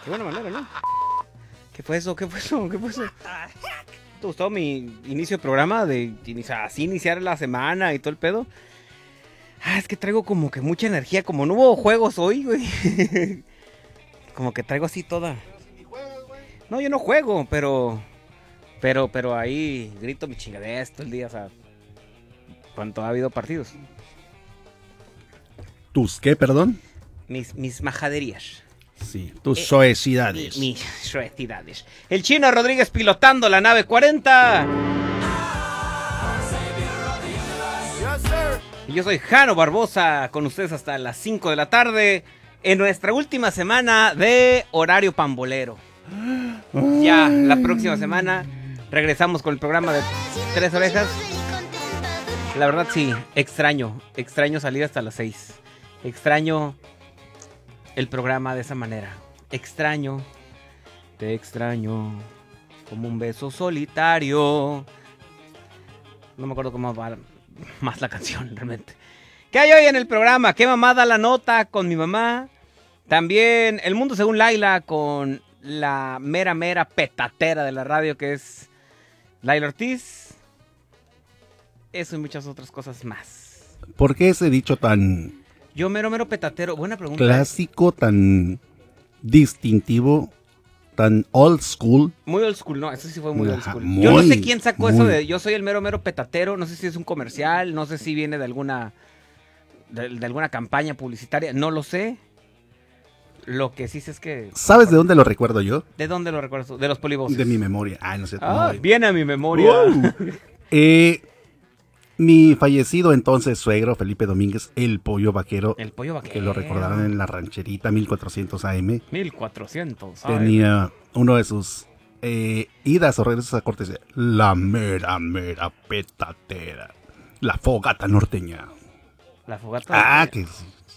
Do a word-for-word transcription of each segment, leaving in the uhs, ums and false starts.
Qué buena manera, ¿no? ¿Qué fue eso? ¿Qué fue eso? ¿Qué fue eso? ¿Te gustó mi inicio de programa? De iniciar, así iniciar la semana y todo el pedo. Ah, es que traigo como que mucha energía. Como no hubo juegos hoy, güey. Como que traigo así toda. No, yo no juego, pero... Pero, pero ahí grito mi chingadez todo el día, o sea... Cuando ha habido partidos. ¿Tus qué, perdón? Mis, mis majaderías. Sí, tus Eh, suecidades. Mi, mis suecidades. El Chino Rodríguez pilotando la nave cuarenta. Y yo soy Jano Barbosa, con ustedes hasta las cinco de la tarde, en nuestra última semana de horario pambolero. Ya, la próxima semana regresamos con el programa de Tres Orejas. La verdad sí, extraño, extraño salir hasta las seis. Extraño el programa de esa manera. Extraño, te extraño, como un beso solitario. No me acuerdo cómo va más la canción realmente. ¿Qué hay hoy en el programa? ¿Qué mamá da la nota con mi mamá? También El Mundo Según Laila con la mera mera petatera de la radio que es Laila Ortiz. Eso y muchas otras cosas más. ¿Por qué ese dicho tan Yo mero mero petatero, buena pregunta. clásico, tan distintivo, tan old school? Muy old school, no, eso sí fue muy Ajá, old school. muy, Yo no sé quién sacó muy. eso de yo soy el mero mero petatero, no sé si es un comercial, no sé si viene de alguna de, de alguna campaña publicitaria, no lo sé. Lo que sí sé es que... ¿Sabes de dónde lo recuerdo yo? ¿De dónde lo recuerdas tú? De los polivoces. De mi memoria. Ay, no sé. Ah, no. viene a mi memoria. Uh. eh, mi fallecido entonces suegro, Felipe Domínguez, el pollo vaquero, El pollo vaquero. que lo recordarán en la rancherita mil cuatrocientos A M, mil cuatrocientos. ¿sabes? tenía uno de sus eh, idas o regresos a cortes de la mera, mera petatera, la fogata norteña. La fogata. Ah, que...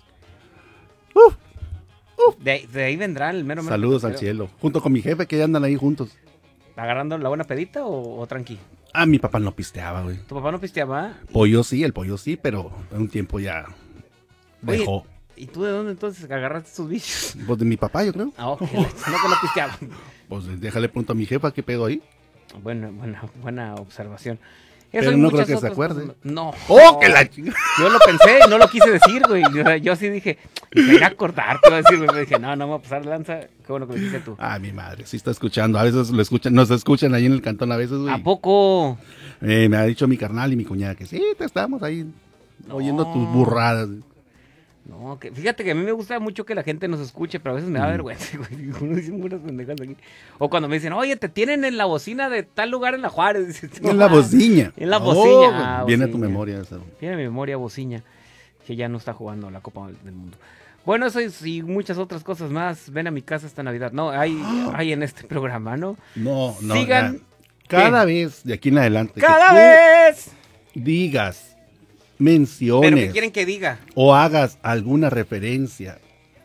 Uf, De, de ahí vendrá el mero mero saludos al petatero. cielo. Junto con mi jefe que andan ahí juntos. ¿Agarrando la buena pedita o, o tranqui? Ah, mi papá no pisteaba, güey. ¿Tu papá no pisteaba? Pollo sí, el pollo sí, pero en un tiempo ya Oye, dejó. ¿y tú de dónde entonces agarraste sus vicios? Pues de mi papá, yo creo. Ah, ok. No que no pisteaba. Pues déjale punto a mi jefa, ¿qué pedo ahí? Buena, buena, buena observación. Pero y no muchas creo que se otras acuerde. cosas. No. ¡Oh, que la chingada! Yo lo pensé y no lo quise decir, güey. Yo, yo sí dije, me voy a acordar, te voy a decir, güey. Pero dije, no, no me voy a pasar de lanza. Qué bueno que lo dijiste tú. Ah, mi madre, sí está escuchando. A veces lo escuchan, nos escuchan ahí en el cantón, a veces, güey. ¿A poco? Eh, me ha dicho mi carnal y mi cuñada que sí, te estamos ahí oyendo No. tus burradas. No, que fíjate que a mí me gusta mucho que la gente nos escuche, pero a veces me da Mm. vergüenza, güey. Uno dice unas pendejadas aquí. O cuando me dicen, oye, te tienen en la bocina de tal lugar en la Juárez. Dices, En la bociña. En la Oh, bociña. Ah, viene a tu bociña. memoria eso. Tiene mi memoria bociña, que ya no está jugando la Copa del Mundo. Bueno, eso es, y muchas otras cosas más. Ven a mi casa esta Navidad. No, hay, hay en este programa, ¿no? No, no. Sigan. ya. Cada vez de aquí en adelante. ¡Cada que vez! tú digas, menciones. ¿Pero qué quieren que diga? O hagas alguna referencia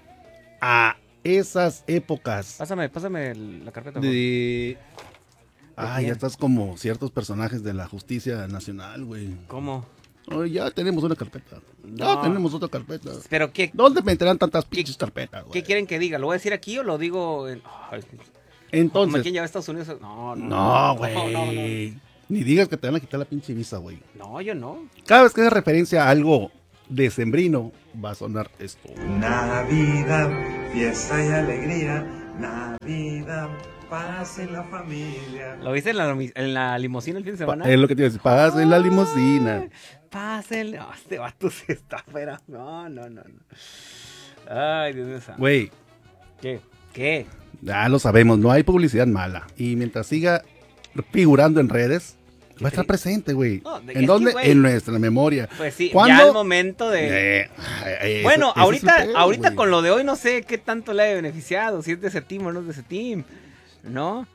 a esas épocas Pásame, pásame el- la carpeta. por favor. de... Ah, quién? ya estás como ciertos personajes de la justicia nacional, güey. ¿Cómo? Oh, ya tenemos una carpeta. Ya No. tenemos otra carpeta. ¿Pero qué, ¿Dónde meterán tantas pinches carpetas, güey? qué quieren que diga? ¿Lo voy a decir aquí o lo digo en... Ay, Entonces... ¿quién lleva a Estados Unidos? No, no. No, güey. No, no, no. Ni digas que te van a quitar la pinche visa, güey. No, yo no. Cada vez que hagas referencia a algo decembrino, va a sonar esto. Navidad, fiesta y alegría, Navidad, paz en la familia. ¿Lo viste en la, en la limusina el fin de semana? Pa- es lo que te iba a decir. Pasa en la limusina. Pásenle. No, este vato se está fuera. No, no, no, no. Ay, Dios mío santo. Güey, ¿Qué? ¿Qué? ya lo sabemos, no hay publicidad mala. Y mientras siga figurando en redes, va a estar presente, güey. No, de- es ¿En que, dónde? güey, En nuestra memoria. Pues sí, ¿Cuándo? ya el momento de... Eh, eh, Bueno, ese- ese ahorita, es el pedo, ahorita güey. con lo de hoy no sé qué tanto le ha beneficiado, si es de ese team o no es de ese team, ¿no?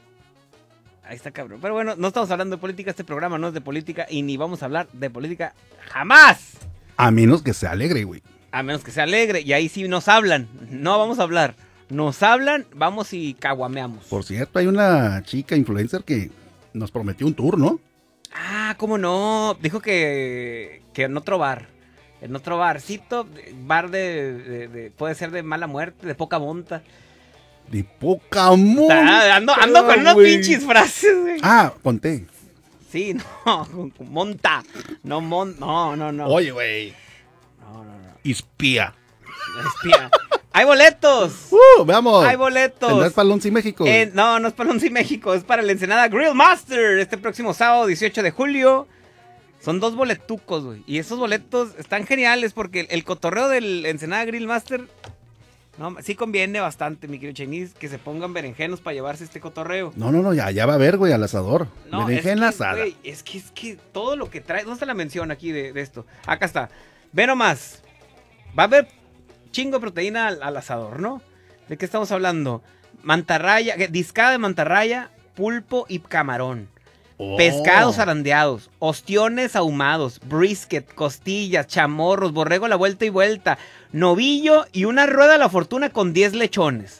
Ahí está cabrón. Pero bueno, no estamos hablando de política, este programa no es de política y ni vamos a hablar de política jamás. A menos que sea alegre, güey. A menos que sea alegre y ahí sí nos hablan. No vamos a hablar. Nos hablan, vamos y caguameamos. Por cierto, hay una chica influencer que nos prometió un tour, ¿no? Ah, ¿cómo no? Dijo que, que en otro bar. En otro barcito, bar de, de- de- puede ser de mala muerte, de poca monta. De Pokémon. Está- ando, ando con unas güey. pinches frases, güey. Ah, ponte. Sí, no, monta. No, mon, no, no, no. Oye, güey. No, no, no. Espía. Espía. ¡Hay boletos! Uh, veamos. ¡Hay boletos! ¿Tendrás para Lonzi México? güey? Eh, no, no es para Once México, es para el Ensenada Grill Master. Este próximo sábado, dieciocho de julio. Son dos boletucos, güey. Y esos boletos están geniales porque el, el cotorreo del Ensenada Grill Master. No, sí conviene bastante, mi querido Chinese, que se pongan berenjenos para llevarse este cotorreo. No, no, no, ya, ya va a haber, güey, al asador. No, Berenjena es que, asada. güey, es que es que todo lo que trae. ¿Dónde está la mención aquí de, de esto? Acá está. Ve nomás. Va a haber chingo de proteína al, al asador, ¿no? ¿De qué estamos hablando? Mantarraya, que- discada de mantarraya, pulpo y camarón. Oh. Pescados zarandeados, ostiones ahumados, brisket, costillas, chamorros, borrego a la vuelta y vuelta, novillo y una rueda de la fortuna con diez lechones.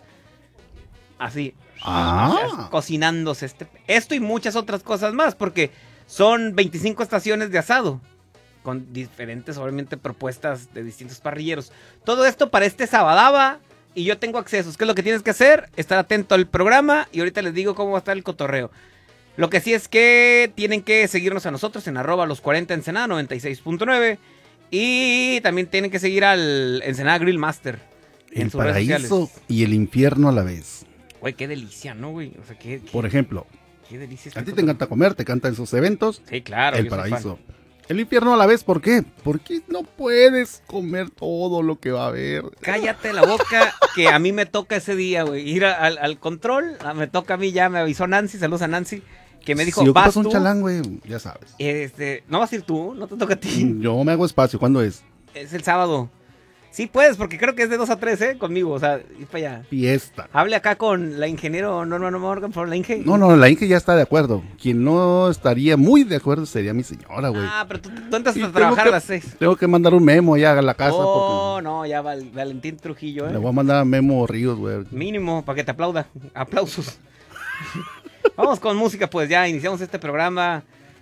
Así. Ah. Cocinándose este, esto y muchas otras cosas más, porque son veinticinco estaciones de asado, con diferentes, obviamente, propuestas de distintos parrilleros. Todo esto para este sabadaba, y yo tengo accesos. ¿Qué es lo que tienes que hacer? Estar atento al programa, y ahorita les digo cómo va a estar el cotorreo. Lo que sí es que tienen que seguirnos a nosotros en arroba los cuarenta Ensenada noventa y seis punto nueve, y también tienen que seguir al Ensenada Grill Master en El sus redes paraíso sociales. y el infierno a la vez. Güey, qué delicia, ¿no, güey? O sea, qué, qué, Por ejemplo, qué delicia. este a ti te cotorreo. encanta comer, te encantan esos eventos. Sí, claro. El yo soy fan. paraíso. El infierno a la vez, ¿por qué? Porque no puedes comer todo lo que va a haber. Cállate la boca, que a mí me toca ese día, güey, ir a- al, al control. ah, Me toca a mí, ya me avisó Nancy, saludos a Nancy, que me dijo, si vas ocupas un tú. chalán, güey, ya sabes. Este, no vas a ir tú, no te toca a ti. Yo me hago espacio, ¿cuándo es? Es el sábado. Sí puedes, porque creo que es de dos a tres, ¿eh? Conmigo, o sea, ir para allá. Fiesta. Hable acá con la ingeniero Norma Morgan, por la Inge. No, no, la Inge ya está de acuerdo. Quien no estaría muy de acuerdo sería mi señora, güey. Ah, pero tú, tú entras Y a tengo trabajar que- a las seis. Tengo que mandar un memo ya a la casa Oh, no, ya Val- Valentín Trujillo, porque ¿eh? le voy a mandar a Memo Ríos, güey. Mínimo, para que te aplauda. Aplausos. Vamos con música, pues ya iniciamos este programa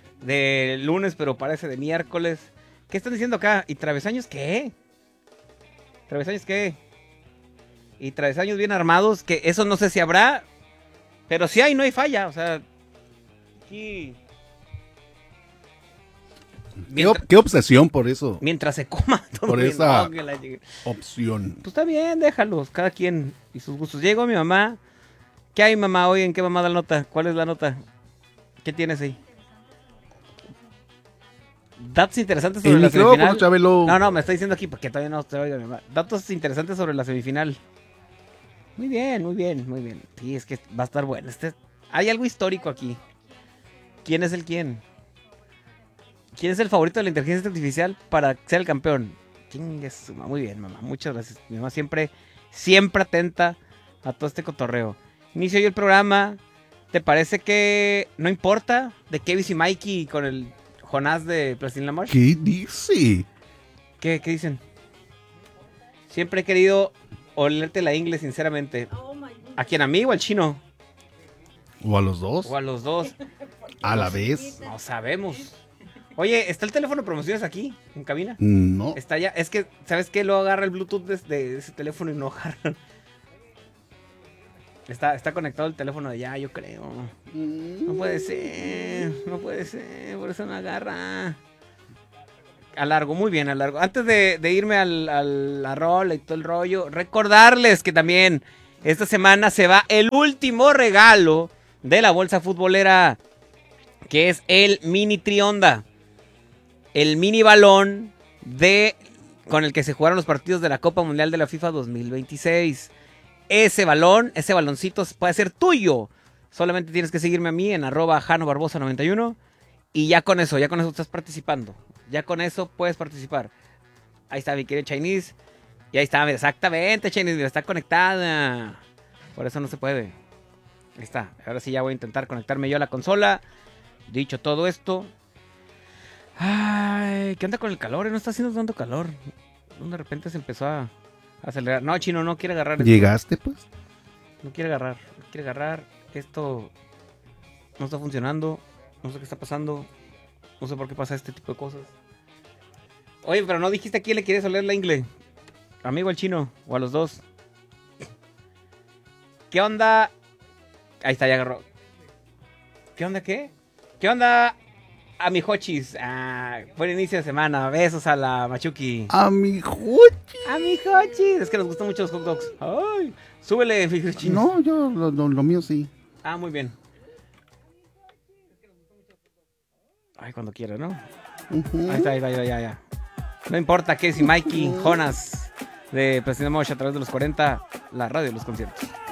de lunes, pero parece de miércoles. ¿Qué están diciendo acá? ¿Y travesaños qué? ¿Travesaños qué? ¿Y travesaños bien armados? Que eso no sé si habrá, pero si hay, no hay falla. O sea, aquí... ¿Qué, Mientras, ob- qué obsesión por eso? mientras se coma todo Por bien, esa- no, que la llegue. Opción. Pues está bien, déjalos, cada quien y sus gustos. Llegó mi mamá. ¿Qué hay, mamá? Oye, ¿en qué mamá da la nota? ¿Cuál es la nota? ¿Qué tienes ahí? Datos interesantes sobre El la micrófono, semifinal. Chabelo. No, no, me está diciendo aquí porque todavía no te oiga mi mamá. Datos interesantes sobre la semifinal. Muy bien, muy bien, muy bien. Sí, es que va a estar bueno. Este... Hay algo histórico aquí. ¿Quién es el quién? ¿Quién es el favorito de la inteligencia artificial para ser el campeón? Chingue su ma- Muy bien, mamá. Muchas gracias. Mi mamá siempre, siempre atenta a todo este cotorreo. Inicio yo el programa. ¿Te parece que no importa de Kevin y Mikey con el Jonás de Plastilina Marsh? ¿Qué dice? ¿Qué, ¿Qué dicen? Siempre he querido olerte la ingle, sinceramente. ¿A quién? ¿A mí o al chino? ¿O a los dos? ¿O a los dos? ¿A la vez? No sabemos. Oye, ¿está el teléfono de promociones aquí, en cabina? No. Está ya. Es que, ¿sabes qué? Lo agarra el Bluetooth desde ese teléfono y no agarra. Está, está conectado el teléfono de allá, yo creo. No puede ser, no puede ser, por eso no agarra. A largo, muy bien, a largo. Antes de, de irme al, al la rola y todo el rollo, recordarles que también esta semana se va el último regalo de la bolsa futbolera, que es el mini Trionda. El mini balón de con el que se jugaron los partidos de la Copa Mundial de la FIFA dos mil veintiséis. Ese balón, ese baloncito puede ser tuyo. Solamente tienes que seguirme a mí en arroba Jano Barbosa noventa y uno. Y ya con eso, ya con eso estás participando. Ya con eso puedes participar. Ahí está mi querido Chinese. Y ahí está, exactamente, Chinese, mira, está conectada. Por eso no se puede. Ahí está. Ahora sí ya voy a intentar conectarme yo a la consola. Dicho todo esto. Ay, ¿qué onda con el calor? No está haciendo tanto calor. De repente se empezó a acelerar. No, Chino, no quiere agarrar esto. ¿Llegaste, pues? No quiere agarrar, no quiere agarrar. Esto no está funcionando. No sé qué está pasando. No sé por qué pasa este tipo de cosas. Oye, pero no dijiste a quién le quieres oler la ingle. ¿Amigo al chino? ¿O a los dos? ¿Qué onda? Ahí está, ya agarró. ¿Qué onda qué? ¿Qué onda? A mi Hochis. Ah, buen inicio de semana. Besos a la Machuki. A mi Hochi. A mi Hochis. Es que nos gustan mucho los hot dogs. Ay, súbele, Hochis. No, yo, lo, lo, lo mío sí. Ah, muy bien. Ay, cuando quiera, ¿no? Uh-huh. Ahí está, ahí está, ya, ya, ya. No importa qué, si Mikey, Jonas, de Presidente Mosh a través de los cuarenta, la radio de los conciertos.